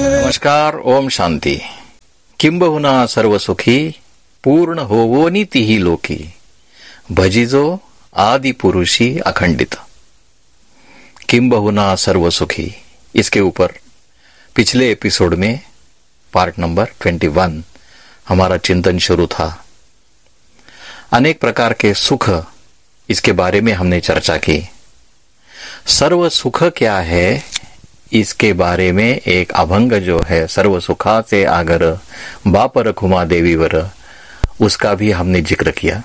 नमस्कार, ओम शांति। किंबहुना सर्व सुखी पूर्ण होवो नीतिही लोकी भजिजो आदि पुरुषी अखंडित। किंबहुना सर्व सुखी, इसके ऊपर पिछले एपिसोड में पार्ट नंबर 21 हमारा चिंतन शुरू था। अनेक प्रकार के सुख, इसके बारे में हमने चर्चा की। सर्व सुख क्या है, इसके बारे में एक अभंग जो है, सर्व सुखा से आगर बापर खुमा देवीवर, उसका भी हमने जिक्र किया।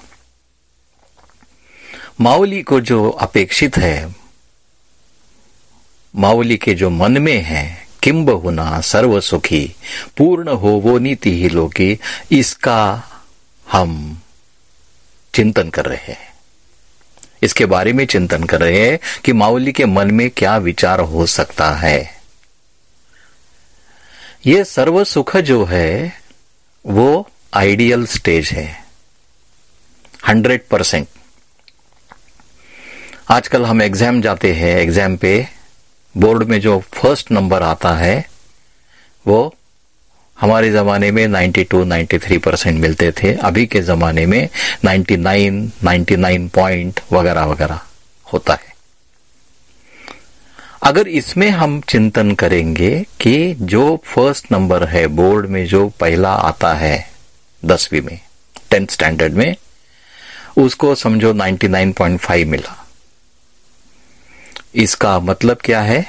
माउली को जो अपेक्षित है, माउली के जो मन में है, किंबहुना सर्व सुखी पूर्ण होवो नीति ही लोकी, इसका हम चिंतन कर रहे हैं। इसके बारे में चिंतन कर रहे हैं कि माउली के मन में क्या विचार हो सकता है। ये सर्व सुख जो है वो आइडियल स्टेज है, 100%। आजकल हम एग्जाम जाते हैं, एग्जाम पे बोर्ड में जो फर्स्ट नंबर आता है वो हमारे जमाने में 92-93% मिलते थे। अभी के जमाने में 99 पॉइंट वगैरह वगैरह होता है। अगर इसमें हम चिंतन करेंगे कि जो फर्स्ट नंबर है बोर्ड में, जो पहला आता है 10वीं में, 10th स्टैंडर्ड में, उसको समझो 99.5 मिला। इसका मतलब क्या है?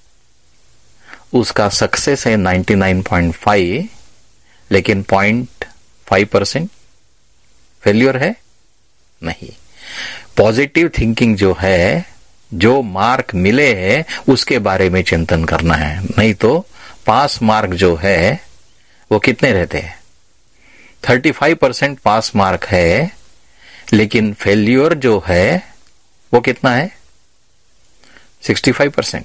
उसका सक्सेस है 99.5, लेकिन 0.5% फेल्यूर है नहीं। पॉजिटिव थिंकिंग जो है, जो मार्क मिले हैं उसके बारे में चिंतन करना है। नहीं तो पास मार्क जो है वो कितने रहते हैं? 35% पास मार्क है, लेकिन फेल्यूर जो है वो कितना है? 65%।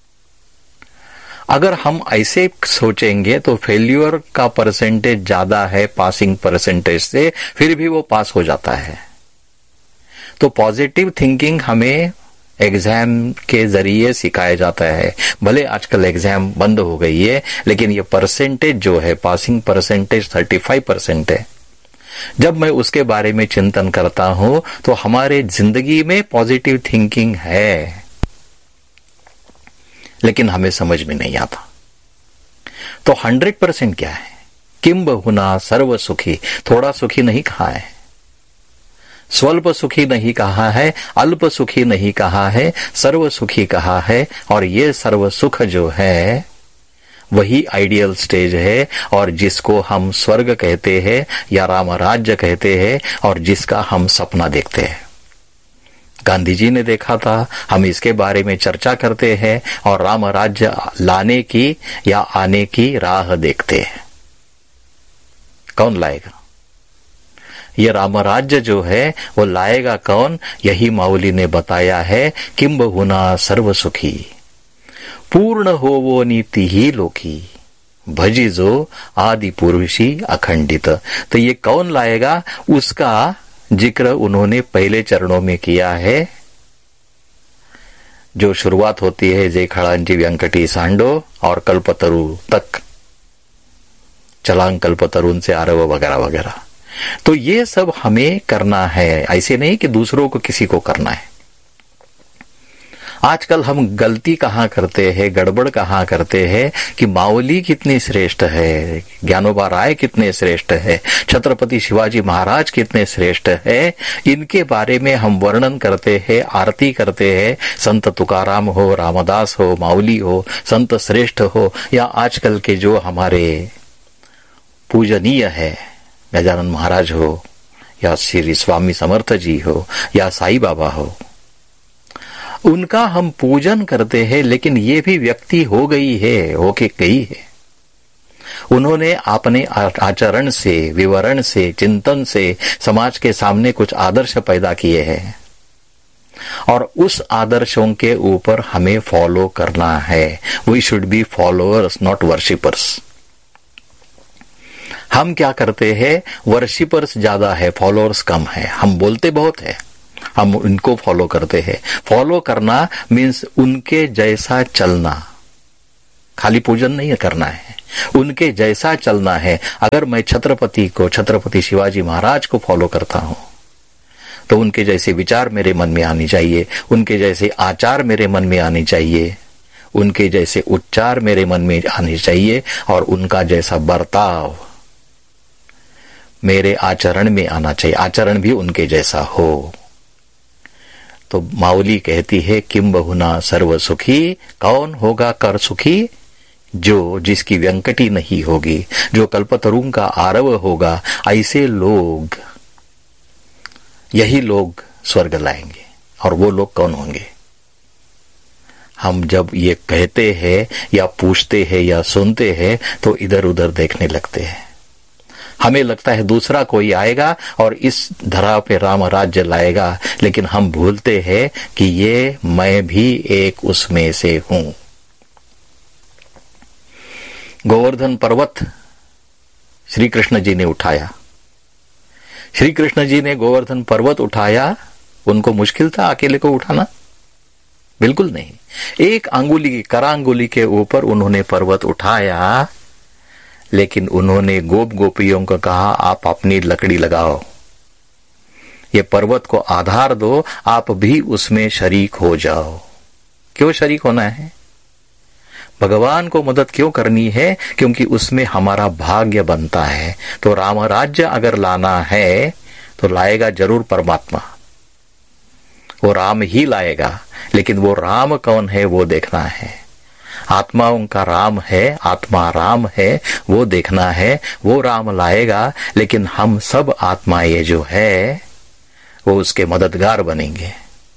अगर हम ऐसे सोचेंगे तो फेल्यूर का परसेंटेज ज्यादा है पासिंग परसेंटेज से, फिर भी वो पास हो जाता है। तो पॉजिटिव थिंकिंग हमें एग्जाम के जरिए सिखाया जाता है। भले आजकल एग्जाम बंद हो गई है, लेकिन ये परसेंटेज जो है, पासिंग परसेंटेज 35% है। जब मैं उसके बारे में चिंतन करता हूं तो हमारे जिंदगी में पॉजिटिव थिंकिंग है, लेकिन हमें समझ में नहीं आता। तो 100% क्या है? किंबहुना सर्व सुखी, थोड़ा सुखी नहीं कहा है, स्वल्प सुखी नहीं कहा है, अल्प सुखी नहीं कहा है, सर्व सुखी कहा है। और ये सर्व सुख जो है वही आइडियल स्टेज है, और जिसको हम स्वर्ग कहते हैं या राम राज्य कहते हैं, और जिसका हम सपना देखते हैं। गांधी जी ने देखा था, हम इसके बारे में चर्चा करते हैं और राम राज्य लाने की या आने की राह देखते हैं। कौन लाएगा? ये राम राज्य जो है वो लाएगा कौन? यही माउली ने बताया है। किंबहुना सर्व सुखी पूर्ण होवो नीति ही लोकी भजिजो आदि पुरुषी अखंडित। तो ये कौन लाएगा, उसका जिक्र उन्होंने पहले चरणों में किया है। जो शुरुआत होती है जय खड़ांजी व्यंकटी सांडो और कल्पतरु तक, चलांग कल्पतरुन से आरव वगैरह वगैरह। तो ये सब हमें करना है, ऐसे नहीं कि दूसरों को किसी को करना है। आजकल हम गलती कहाँ करते हैं, गड़बड़ कहाँ करते हैं कि माउली कितनी श्रेष्ठ है, ज्ञानोबा राय कितने श्रेष्ठ है, छत्रपति शिवाजी महाराज कितने श्रेष्ठ है, इनके बारे में हम वर्णन करते हैं, आरती करते हैं। संत तुकाराम हो, रामदास हो, माउली हो, संत श्रेष्ठ हो, या आजकल के जो हमारे पूजनीय है, गजानन महाराज हो, या श्री स्वामी समर्थ जी हो, या साईं बाबा हो, उनका हम पूजन करते हैं। लेकिन ये भी व्यक्ति हो गई है, होके गई है। उन्होंने अपने आचरण से, विवरण से, चिंतन से समाज के सामने कुछ आदर्श पैदा किए हैं, और उस आदर्शों के ऊपर हमें फॉलो करना है। We should be followers, not worshippers. हम क्या करते हैं? वर्शिपर्स ज्यादा है, फॉलोअर्स कम है। हम बोलते बहुत है, हम उनको फॉलो करते हैं। फॉलो करना मीन्स उनके जैसा चलना, खाली पूजन नहीं करना है, उनके जैसा चलना है। अगर मैं छत्रपति शिवाजी महाराज को फॉलो करता हूं तो उनके जैसे विचार मेरे मन में आने चाहिए, उनके जैसे आचार मेरे मन में आने चाहिए, उनके जैसे उच्चार मेरे मन में आने चाहिए और उनका जैसा बर्ताव मेरे आचरण में आना चाहिए, आचरण भी उनके जैसा हो। तो माउली कहती है किम बहुना सर्व सुखी, कौन होगा कर सुखी? जो जिसकी व्यंकटी नहीं होगी, जो कल्पतरुं का आरव होगा, ऐसे लोग, यही लोग स्वर्ग लाएंगे। और वो लोग कौन होंगे? हम जब ये कहते हैं या पूछते हैं या सुनते हैं तो इधर उधर देखने लगते हैं। हमें लगता है दूसरा कोई आएगा और इस धरा पे राम राज्य लाएगा, लेकिन हम भूलते हैं कि ये मैं भी एक उसमें से हूं। गोवर्धन पर्वत श्री कृष्ण जी ने उठाया, श्री कृष्ण जी ने गोवर्धन पर्वत उठाया। उनको मुश्किल था अकेले को उठाना? बिल्कुल नहीं। एक अंगुली, करांगुली के ऊपर उन्होंने पर्वत उठाया, लेकिन उन्होंने गोप गोपियों को कहा आप अपनी लकड़ी लगाओ, ये पर्वत को आधार दो, आप भी उसमें शरीक हो जाओ। क्यों शरीक होना है? भगवान को मदद क्यों करनी है? क्योंकि उसमें हमारा भाग्य बनता है। तो राम राज्य अगर लाना है तो लाएगा जरूर परमात्मा, वो राम ही लाएगा, लेकिन वो राम कौन है वो देखना है। आत्माओं का राम है, आत्मा राम है, वो देखना है। वो राम लाएगा, लेकिन हम सब आत्माएं जो है वो उसके मददगार बनेंगे।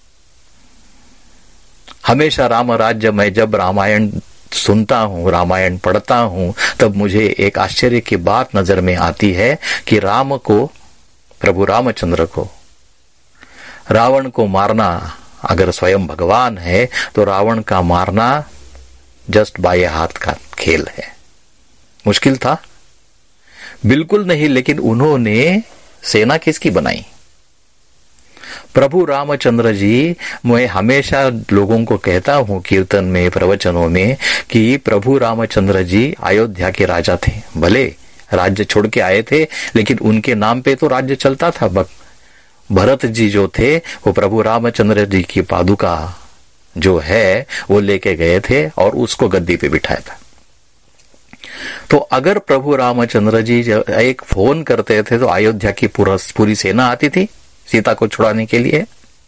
हमेशा राम राज्य, मैं जब रामायण सुनता हूं, रामायण पढ़ता हूं, तब मुझे एक आश्चर्य की बात नजर में आती है कि राम को, प्रभु रामचंद्र को, रावण को मारना, अगर स्वयं भगवान है तो रावण का मारना जस्ट बाएं हाथ का खेल है। मुश्किल था? बिल्कुल नहीं। लेकिन उन्होंने सेना किसकी बनाई? प्रभु रामचंद्र जी। मैं हमेशा लोगों को कहता हूं कीर्तन में, प्रवचनों में, कि प्रभु रामचंद्र जी अयोध्या के राजा थे। भले राज्य छोड़ के आए थे, लेकिन उनके नाम पे तो राज्य चलता था। भरत जी जो थे वो प्रभु रामचंद्र जी की पादुका जो है वो लेके गए थे और उसको गद्दी पे बिठाया था। तो अगर प्रभु रामचंद्र जी एक फोन करते थे तो अयोध्या की पूरी सेना आती थी सीता को छुड़ाने के लिए,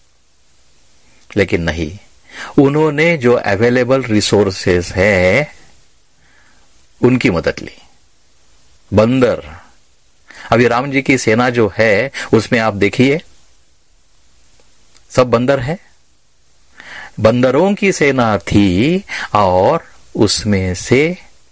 लेकिन नहीं। उन्होंने जो अवेलेबल रिसोर्सेस है उनकी मदद ली। बंदर, अभी राम जी की सेना जो है उसमें आप देखिए सब बंदर है, बंदरों की सेना थी और उसमें से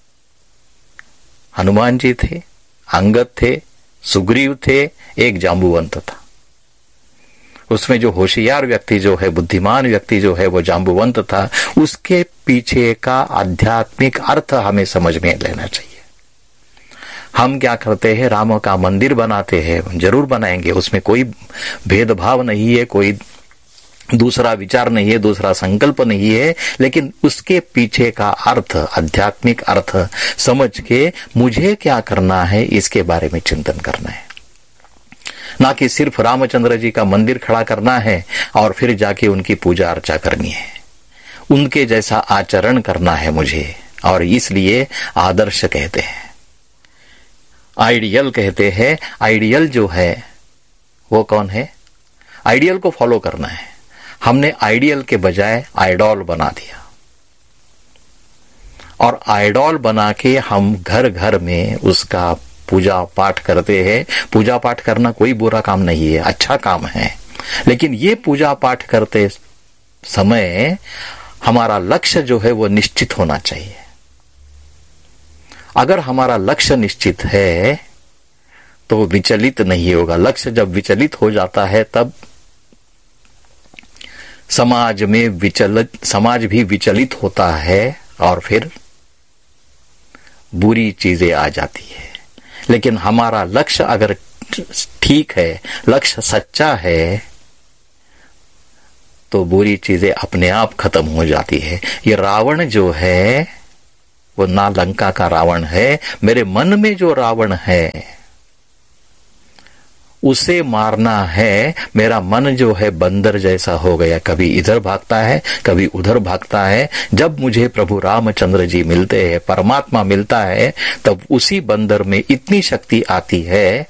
हनुमान जी थे, अंगद थे, सुग्रीव थे, एक जांबुवंत था। उसमें जो होशियार व्यक्ति जो है, बुद्धिमान व्यक्ति जो है वो जांबुवंत था। उसके पीछे का आध्यात्मिक अर्थ हमें समझ में लेना चाहिए। हम क्या करते हैं, राम का मंदिर बनाते हैं, जरूर बनाएंगे, उसमें कोई भेदभाव नहीं है, कोई दूसरा विचार नहीं है, दूसरा संकल्प नहीं है, लेकिन उसके पीछे का अर्थ, आध्यात्मिक अर्थ समझ के मुझे क्या करना है इसके बारे में चिंतन करना है। ना कि सिर्फ रामचंद्र जी का मंदिर खड़ा करना है और फिर जाके उनकी पूजा अर्चा करनी है, उनके जैसा आचरण करना है मुझे। और इसलिए आदर्श कहते हैं, आइडियल कहते हैं। आइडियल जो है वो कौन है? आइडियल को फॉलो करना है। हमने आइडियल के बजाय आइडॉल बना दिया, और आइडॉल बना के हम घर घर में उसका पूजा पाठ करते हैं। पूजा पाठ करना कोई बुरा काम नहीं है, अच्छा काम है, लेकिन ये पूजा पाठ करते समय हमारा लक्ष्य जो है वो निश्चित होना चाहिए। अगर हमारा लक्ष्य निश्चित है तो विचलित नहीं होगा। लक्ष्य जब विचलित हो जाता है तब समाज भी विचलित होता है और फिर बुरी चीजें आ जाती है। लेकिन हमारा लक्ष्य अगर ठीक है, लक्ष्य सच्चा है, तो बुरी चीजें अपने आप खत्म हो जाती है। ये रावण जो है वो ना लंका का रावण है, मेरे मन में जो रावण है उसे मारना है। मेरा मन जो है बंदर जैसा हो गया, कभी इधर भागता है कभी उधर भागता है। जब मुझे प्रभु रामचंद्र जी मिलते हैं, परमात्मा मिलता है, तब उसी बंदर में इतनी शक्ति आती है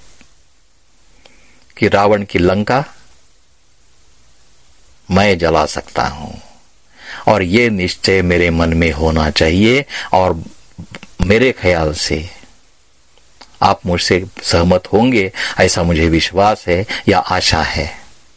कि रावण की लंका मैं जला सकता हूं। और ये निश्चय मेरे मन में होना चाहिए, और मेरे ख्याल से आप मुझसे सहमत होंगे, ऐसा मुझे विश्वास है या आशा है।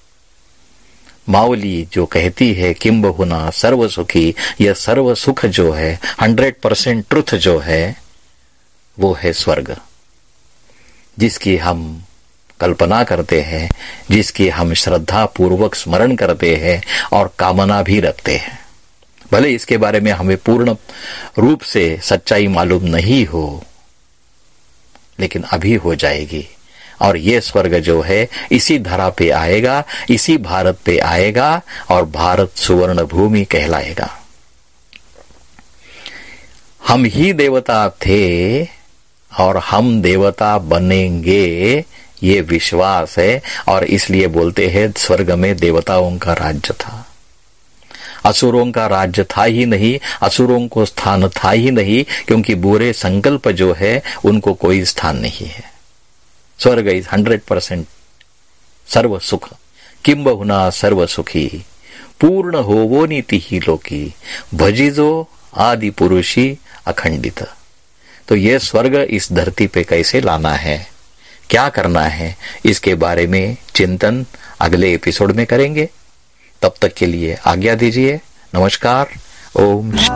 माउली जो कहती है किंब हुना सर्व सुखी, यह सर्व सुख जो है 100% ट्रुथ जो है वो है स्वर्ग, जिसकी हम कल्पना करते हैं, जिसकी हम श्रद्धा पूर्वक स्मरण करते हैं और कामना भी रखते हैं। भले इसके बारे में हमें पूर्ण रूप से सच्चाई मालूम नहीं हो, लेकिन अभी हो जाएगी। और ये स्वर्ग जो है इसी धरा पे आएगा, इसी भारत पे आएगा, और भारत सुवर्ण भूमि कहलाएगा। हम ही देवता थे और हम देवता बनेंगे, ये विश्वास है। और इसलिए बोलते हैं स्वर्ग में देवताओं का राज्य था, असुरों का राज्य था ही नहीं, असुरों को स्थान था ही नहीं, क्योंकि बुरे संकल्प जो है उनको कोई स्थान नहीं है। स्वर्ग इज 100% सर्व सुख, किंब हुना सर्व सुखी, पूर्ण होवो नीति ही लोकी, भजिजो आदि पुरुषी अखंडित। तो ये स्वर्ग इस धरती पे कैसे लाना है, क्या करना है, इसके बारे में चिंतन अगले एपिसोड में करेंगे। तब तक के लिए आज्ञा दीजिए। नमस्कार। ओम